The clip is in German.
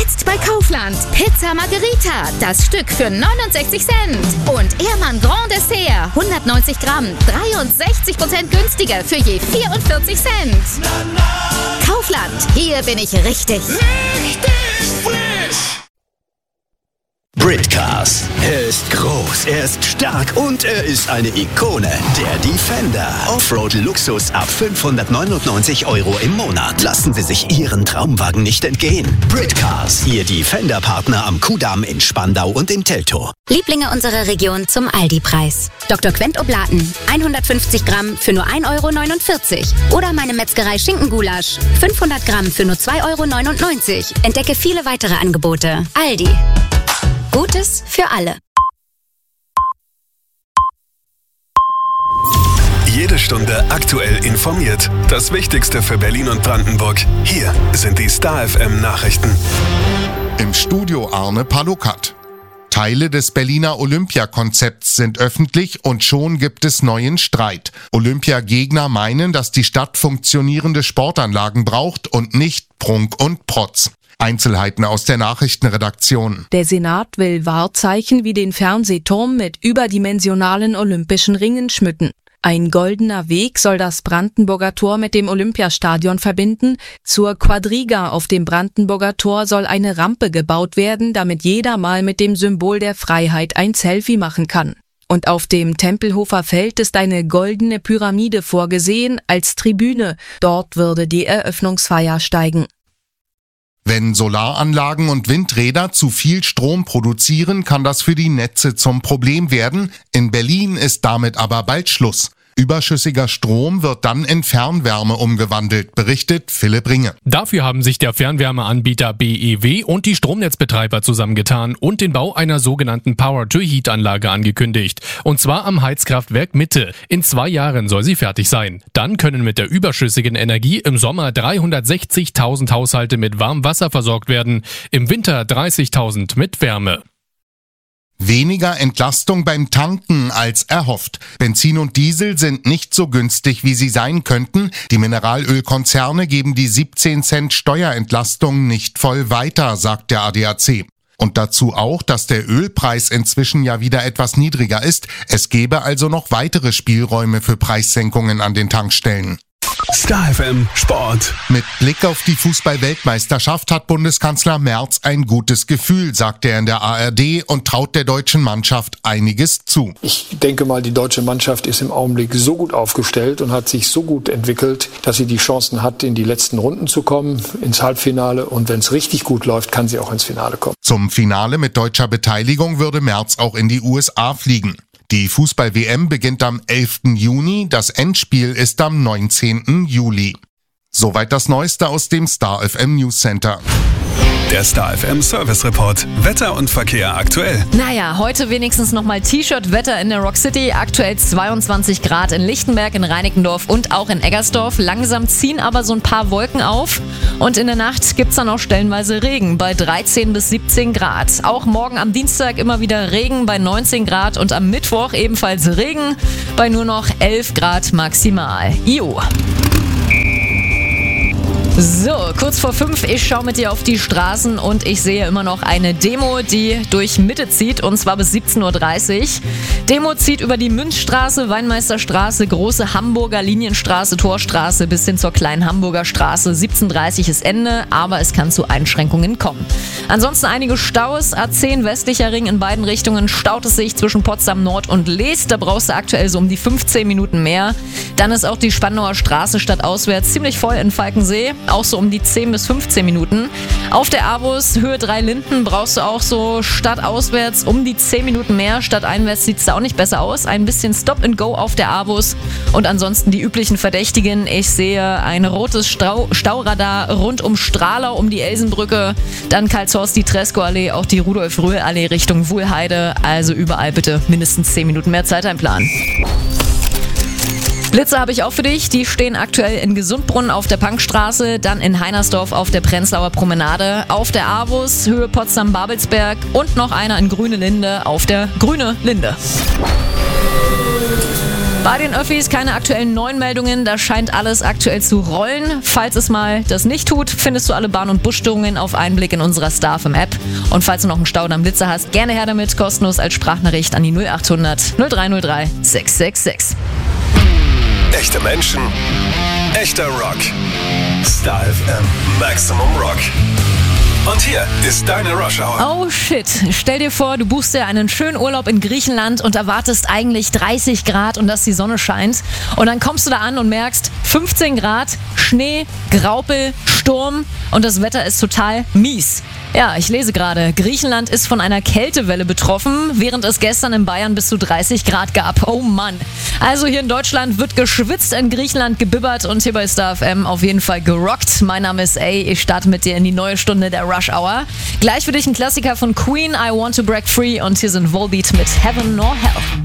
Jetzt bei Kaufland. Pizza Margherita, das Stück für 69 Cent. Und Ehrmann Grand Dessert, 190 Gramm, 63% günstiger für je 44 Cent. Kaufland, hier bin ich richtig. Richtig frisch! Britcars. Er ist groß, er ist stark und er ist eine Ikone. Der Defender. Offroad-Luxus ab 599 € im Monat. Lassen Sie sich Ihren Traumwagen nicht entgehen. Britcars, Ihr Defender-Partner am Kudamm in Spandau und in Teltow. Lieblinge unserer Region zum Aldi-Preis. Dr. Quent Oblaten, 150 Gramm für nur 1,49 €. Oder meine Metzgerei Schinkengulasch, 500 Gramm für nur 2,99 €. Entdecke viele weitere Angebote. Aldi. Gutes für alle. Jede Stunde aktuell informiert. Das Wichtigste für Berlin und Brandenburg. Hier sind die Star FM Nachrichten. Im Studio Arne Palukat. Teile des Berliner Olympiakonzepts sind öffentlich und schon gibt es neuen Streit. Olympiagegner meinen, dass die Stadt funktionierende Sportanlagen braucht und nicht Prunk und Protz. Einzelheiten aus der Nachrichtenredaktion. Der Senat will Wahrzeichen wie den Fernsehturm mit überdimensionalen olympischen Ringen schmücken. Ein goldener Weg soll das Brandenburger Tor mit dem Olympiastadion verbinden. Zur Quadriga auf dem Brandenburger Tor soll eine Rampe gebaut werden, damit jeder mal mit dem Symbol der Freiheit ein Selfie machen kann. Und auf dem Tempelhofer Feld ist eine goldene Pyramide vorgesehen als Tribüne. Dort würde die Eröffnungsfeier steigen. Wenn Solaranlagen und Windräder zu viel Strom produzieren, kann das für die Netze zum Problem werden. In Berlin ist damit aber bald Schluss. Überschüssiger Strom wird dann in Fernwärme umgewandelt, berichtet Philipp Ringe. Dafür haben sich der Fernwärmeanbieter BEW und die Stromnetzbetreiber zusammengetan und den Bau einer sogenannten Power-to-Heat-Anlage angekündigt. Und zwar am Heizkraftwerk Mitte. In 2 Jahren soll sie fertig sein. Dann können mit der überschüssigen Energie im Sommer 360.000 Haushalte mit Warmwasser versorgt werden, im Winter 30.000 mit Wärme. Weniger Entlastung beim Tanken als erhofft. Benzin und Diesel sind nicht so günstig, wie sie sein könnten. Die Mineralölkonzerne geben die 17 Cent Steuerentlastung nicht voll weiter, sagt der ADAC. Und dazu auch, dass der Ölpreis inzwischen ja wieder etwas niedriger ist. Es gäbe also noch weitere Spielräume für Preissenkungen an den Tankstellen. Star FM Sport. Mit Blick auf die Fußball-Weltmeisterschaft hat Bundeskanzler Merz ein gutes Gefühl, sagt er in der ARD und traut der deutschen Mannschaft einiges zu. Ich denke mal, die deutsche Mannschaft ist im Augenblick so gut aufgestellt und hat sich so gut entwickelt, dass sie die Chancen hat, in die letzten Runden zu kommen, ins Halbfinale. Und wenn es richtig gut läuft, kann sie auch ins Finale kommen. Zum Finale mit deutscher Beteiligung würde Merz auch in die USA fliegen. Die Fußball-WM beginnt am 11. Juni, das Endspiel ist am 19. Juli. Soweit das Neueste aus dem Star FM News Center. Der Star FM Service Report. Wetter und Verkehr aktuell. Naja, heute wenigstens nochmal T-Shirt-Wetter in der Rock City. Aktuell 22 Grad in Lichtenberg, in Reinickendorf und auch in Eggersdorf. Langsam ziehen aber so ein paar Wolken auf. Und in der Nacht gibt's dann auch stellenweise Regen bei 13 bis 17 Grad. Auch morgen am Dienstag immer wieder Regen bei 19 Grad und am Mittwoch ebenfalls Regen bei nur noch 11 Grad maximal. Jo. So, kurz vor 5, ich schaue mit dir auf die Straßen und ich sehe immer noch eine Demo, die durch Mitte zieht, und zwar bis 17:30 Uhr. Demo zieht über die Münzstraße, Weinmeisterstraße, Große Hamburger Linienstraße, Torstraße bis hin zur Kleinen Hamburger Straße. 17:30 Uhr ist Ende, aber es kann zu Einschränkungen kommen. Ansonsten einige Staus. A10 westlicher Ring in beiden Richtungen staut es sich zwischen Potsdam Nord und Leest. Da brauchst du aktuell so um die 15 Minuten mehr. Dann ist auch die Spandauer Straße stadtauswärts ziemlich voll in Falkensee. Auch so um die 10 bis 15 Minuten. Auf der Avus Höhe 3 Linden brauchst du auch so stadtauswärts um die 10 Minuten mehr. Stadteinwärts sieht es da auch nicht besser aus. Ein bisschen Stop and Go auf der Avus. Und ansonsten die üblichen Verdächtigen. Ich sehe ein rotes Stauradar rund um Strahlau, um die Elsenbrücke. Dann Karlshorst, die Tresco-Allee, auch die Rudolf-Röhl-Allee Richtung Wuhlheide. Also überall bitte mindestens 10 Minuten mehr Zeit einplanen. Blitze habe ich auch für dich. Die stehen aktuell in Gesundbrunnen auf der Punkstraße, dann in Heinersdorf auf der Prenzlauer Promenade, auf der Avus, Höhe Potsdam-Babelsberg und noch einer in Grüne Linde auf der Grüne Linde. Bei den Öffis keine aktuellen neuen Meldungen, da scheint alles aktuell zu rollen. Falls es mal das nicht tut, findest du alle Bahn- und Busstörungen auf einen Blick in unserer StarFM-App. Und falls du noch einen Stau oder einen Blitzer hast, gerne her damit, kostenlos als Sprachnachricht an die 0800 0303 666. Echte Menschen, echter Rock. Star FM Maximum Rock. Und hier ist deine Rush Hour. Oh shit, stell dir vor, du buchst dir einen schönen Urlaub in Griechenland und erwartest eigentlich 30 Grad und dass die Sonne scheint. Und dann kommst du da an und merkst 15 Grad, Schnee, Graupel, Sturm und das Wetter ist total mies. Ja, ich lese gerade, Griechenland ist von einer Kältewelle betroffen, während es gestern in Bayern bis zu 30 Grad gab. Oh Mann. Also hier in Deutschland wird geschwitzt, in Griechenland gebibbert und hier bei Star FM auf jeden Fall gerockt. Mein Name ist A, ich starte mit dir in die neue Stunde der Rush Hour. Gleich für dich ein Klassiker von Queen, I Want to Break Free und hier sind Volbeat mit Heaven nor Hell.